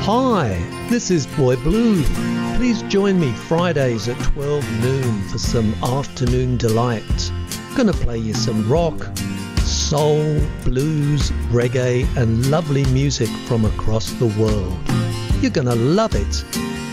Hi, this is Boy Blue. Please join me Fridays at 12 noon for some afternoon delight. Gonna play you some rock, soul, blues, reggae and lovely music from across the world. You're gonna love it.